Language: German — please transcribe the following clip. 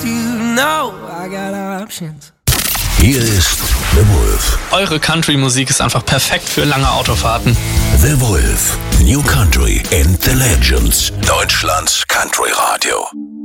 you know I got options. Hier ist The Wolf. Eure Country-Musik ist einfach perfekt für lange Autofahrten. The Wolf, New Country and the Legends. Deutschlands Country Radio.